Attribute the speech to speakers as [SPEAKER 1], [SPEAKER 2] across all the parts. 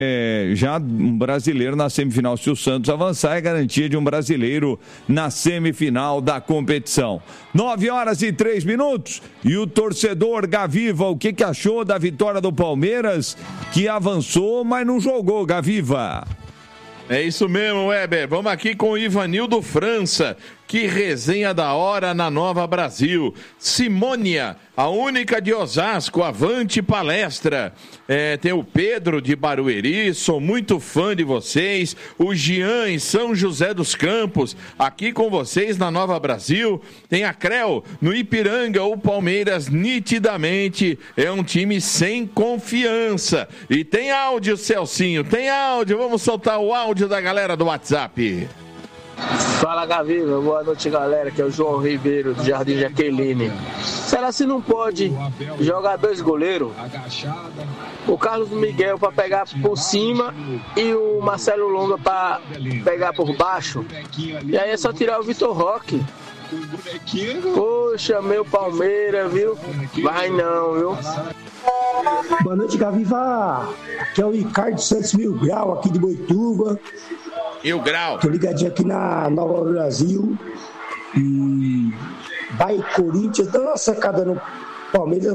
[SPEAKER 1] já um brasileiro na semifinal. Se o Santos avançar, é garantia de um brasileiro na semifinal da competição. 9h03. E o torcedor Gaviva, o que achou da vitória do Palmeiras, que avançou, mas não jogou, Gaviva?
[SPEAKER 2] É isso mesmo, Weber. Vamos aqui com o Ivanildo França. Que resenha da hora na Nova Brasil. Simônia, a única de Osasco, avante palestra. Tem o Pedro de Barueri, sou muito fã de vocês. O Jean em São José dos Campos, aqui com vocês na Nova Brasil. Tem a Creu, no Ipiranga, o Palmeiras nitidamente é um time sem confiança. E tem áudio, Celcinho, tem áudio. Vamos soltar o áudio da galera do WhatsApp.
[SPEAKER 3] Fala, Gaviva, boa noite, galera, que é o João Ribeiro do Jardim Jaqueline. Será se não pode jogar dois goleiros? O Carlos Miguel para pegar por cima e o Marcelo Longa para pegar por baixo? E aí é só tirar o Vitor Roque. Poxa, meu Palmeiras, viu? Vai não, viu?
[SPEAKER 4] Boa noite, Gaviva. Aqui é o Ricardo Santos Mil Grau, aqui de Boituva.
[SPEAKER 2] E o Grau.
[SPEAKER 4] Tô ligadinho aqui na Nova Brasil. E vai Corinthians, dando uma secada no Palmeiras,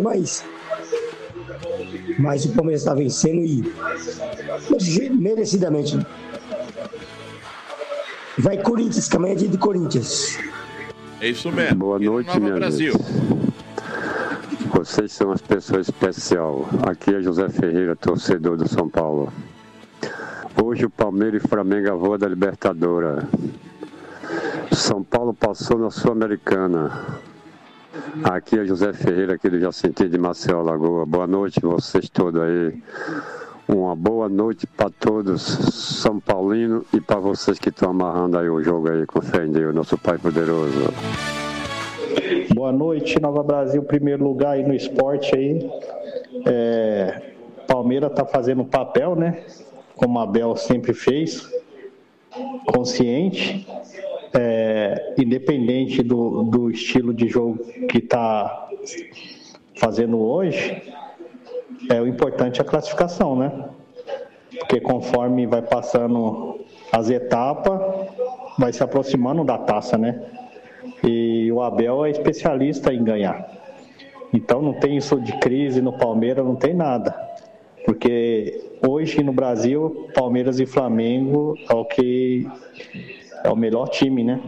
[SPEAKER 4] mas o Palmeiras tá vencendo e merecidamente. Vai Corinthians, que amanhã é dia de Corinthians.
[SPEAKER 2] É isso mesmo.
[SPEAKER 5] Boa noite, minha Brasil. Vocês são as pessoas especiais. Aqui é José Ferreira, torcedor do São Paulo. Hoje o Palmeiras e Flamengo voam da Libertadores. São Paulo passou na Sul-Americana. Aqui é José Ferreira, aqui do Jacintinho de Maceió, Lagoa. Boa noite vocês todos aí. Uma boa noite para todos São Paulinos e para vocês que estão amarrando aí o jogo aí com fé em Deus, nosso Pai poderoso.
[SPEAKER 6] Boa noite, Nova Brasil, primeiro lugar aí no esporte aí. Palmeiras tá fazendo papel, né? Como a Abel sempre fez, consciente, independente do estilo de jogo que está fazendo hoje, o importante é a classificação, né? Porque conforme vai passando as etapas, vai se aproximando da taça, né? E o Abel é especialista em ganhar. Então não tem isso de crise no Palmeiras, não tem nada. Porque hoje no Brasil, Palmeiras e Flamengo é o melhor time, né?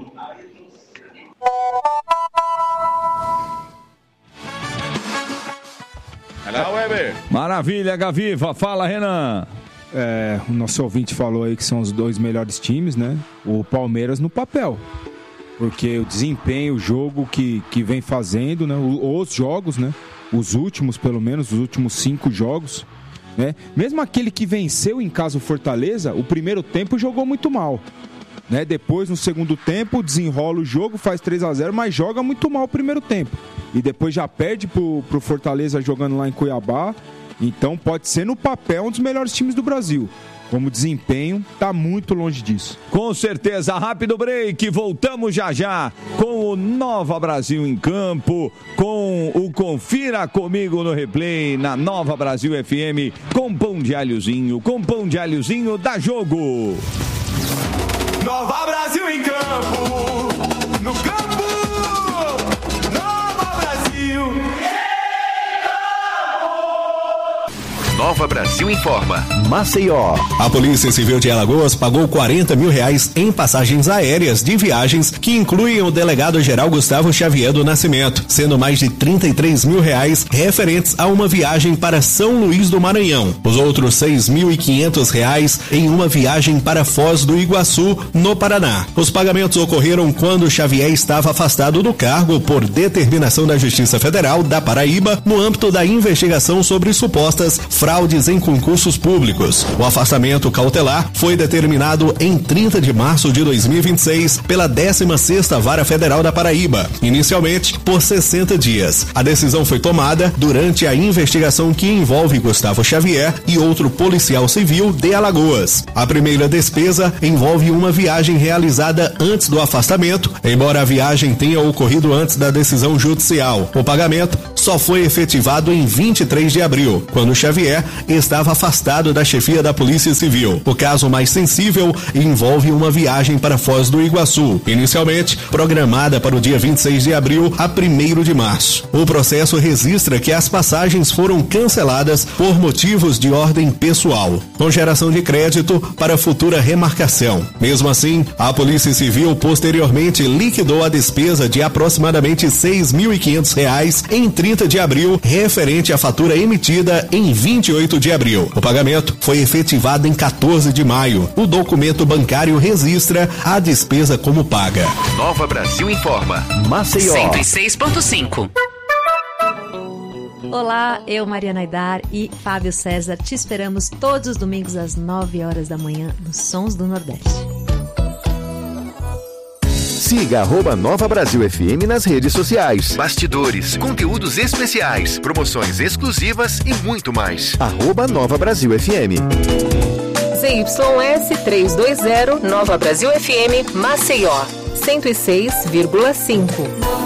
[SPEAKER 2] Olá, Weber.
[SPEAKER 1] Maravilha, Gaviva. Fala, Renan.
[SPEAKER 7] O nosso ouvinte falou aí que são os dois melhores times, né? O Palmeiras no papel. Porque o desempenho, o jogo que vem fazendo, né? Os jogos, né? Os últimos, pelo menos, os últimos 5 jogos. Né? Mesmo aquele que venceu em casa o Fortaleza, o primeiro tempo jogou muito mal, né? Depois no segundo tempo desenrola o jogo, faz 3-0, mas joga muito mal o primeiro tempo e depois já perde pro Fortaleza jogando lá em Cuiabá. Então pode ser no papel um dos melhores times do Brasil. Como desempenho, tá muito longe disso.
[SPEAKER 1] Com certeza, rápido break, voltamos já com o Nova Brasil em campo, com o Confira Comigo no Replay, na Nova Brasil FM, com pão de alhozinho dá jogo.
[SPEAKER 8] Nova Brasil em campo, no campo, Nova Brasil.
[SPEAKER 9] Nova Brasil informa. Maceió. A Polícia Civil de Alagoas pagou R$40 mil em passagens aéreas de viagens que incluem o delegado-geral Gustavo Xavier do Nascimento, sendo mais de R$33 mil referentes a uma viagem para São Luís do Maranhão. Os outros R$6.500 em uma viagem para Foz do Iguaçu, no Paraná. Os pagamentos ocorreram quando Xavier estava afastado do cargo por determinação da Justiça Federal da Paraíba no âmbito da investigação sobre supostas fraudes em concursos públicos. O afastamento cautelar foi determinado em 30 de março de 2026 pela 16ª Vara Federal da Paraíba, inicialmente por 60 dias. A decisão foi tomada durante a investigação que envolve Gustavo Xavier e outro policial civil de Alagoas. A primeira despesa envolve uma viagem realizada antes do afastamento, embora a viagem tenha ocorrido antes da decisão judicial. O pagamento só foi efetivado em 23 de abril, quando Xavier estava afastado da chefia da Polícia Civil. O caso mais sensível envolve uma viagem para Foz do Iguaçu, inicialmente programada para o dia 26 de abril a 1º de março. O processo registra que as passagens foram canceladas por motivos de ordem pessoal, com geração de crédito para futura remarcação. Mesmo assim, a Polícia Civil posteriormente liquidou a despesa de aproximadamente R$ 6.500 em 30 de abril, referente à fatura emitida em 28 de abril. O pagamento foi efetivado em 14 de maio. O documento bancário registra a despesa como paga.
[SPEAKER 10] Nova Brasil informa. Maceió 106.5.
[SPEAKER 11] Olá, eu, Mariana Aidar e Fábio César, te esperamos todos os domingos às 9 horas da manhã nos Sons do Nordeste.
[SPEAKER 10] Siga @Nova Brasil FM nas redes sociais. Bastidores, conteúdos especiais, promoções exclusivas e muito mais. @Nova Brasil FM.
[SPEAKER 12] ZYS 320 Nova Brasil FM Maceió 106,5.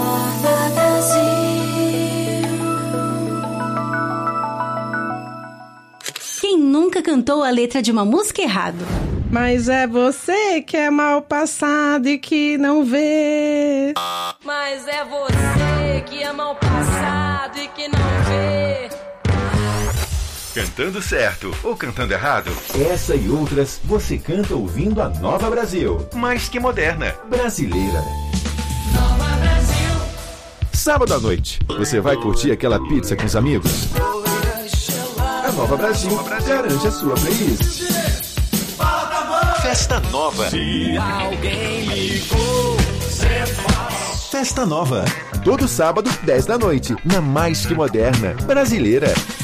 [SPEAKER 13] Quem nunca cantou a letra de uma música errado?
[SPEAKER 14] Mas é você que é mal passado e que não vê.
[SPEAKER 15] Mas é você que é mal passado e que não vê.
[SPEAKER 10] Cantando certo ou cantando errado?
[SPEAKER 16] Essa e outras você canta ouvindo a Nova Brasil.
[SPEAKER 10] Mais que moderna.
[SPEAKER 16] Brasileira.
[SPEAKER 10] Nova Brasil.
[SPEAKER 16] Sábado à noite, você vai curtir aquela pizza com os amigos? A Nova Brasil garante a sua playlist.
[SPEAKER 10] Festa Nova.
[SPEAKER 8] Se alguém ligou, cê faz.
[SPEAKER 16] Festa Nova. Todo sábado, 10 da noite, na Mais Que Moderna. Brasileira.